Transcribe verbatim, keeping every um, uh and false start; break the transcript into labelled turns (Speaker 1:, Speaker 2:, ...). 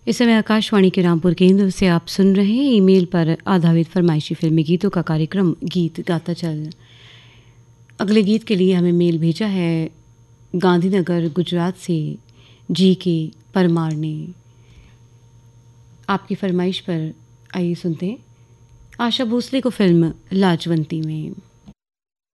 Speaker 1: इस समय आकाशवाणी के रामपुर केंद्र से आप सुन रहे हैं ईमेल पर आधारित फरमाइशी फिल्मी गीतों का कार्यक्रम गीत गाता चल। अगले गीत के लिए हमें मेल भेजा है गांधीनगर गुजरात से जी के परमार ने। आपकी फरमाइश पर आइए सुनते हैं आशा भोसले को फिल्म लाजवंती में।